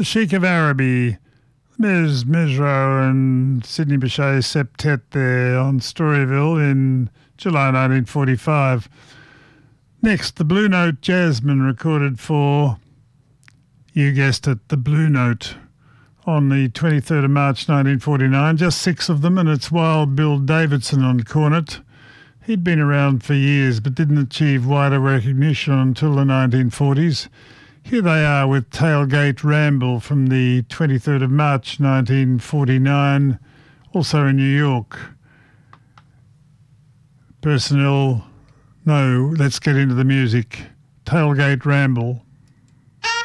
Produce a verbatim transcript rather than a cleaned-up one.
The Sheik of Araby, Mes Mesro and Sidney Bechet septet there on Storyville in July nineteen forty-five. Next, the Blue Note Jasmine recorded for, you guessed it, the Blue Note on the twenty-third of March nineteen forty-nine. Just six of them, and it's Wild Bill Davidson on cornet. He'd been around for years but didn't achieve wider recognition until the nineteen forties. Here they are with Tailgate Ramble from the twenty-third of March nineteen forty-nine, also in New York. Personnel, no, let's get into the music. Tailgate Ramble.